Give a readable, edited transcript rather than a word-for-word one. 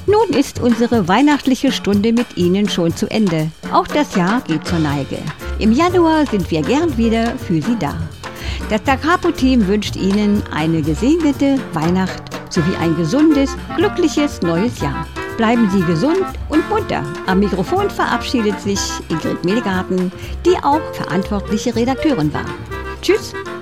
Nun ist unsere weihnachtliche Stunde mit Ihnen schon zu Ende. Auch das Jahr geht zur Neige. Im Januar sind wir gern wieder für Sie da. Das Da Capo-Team wünscht Ihnen eine gesegnete Weihnacht sowie ein gesundes, glückliches neues Jahr. Bleiben Sie gesund und munter. Am Mikrofon verabschiedet sich Ingrid Mehlgarten, die auch verantwortliche Redakteurin war. Tschüss!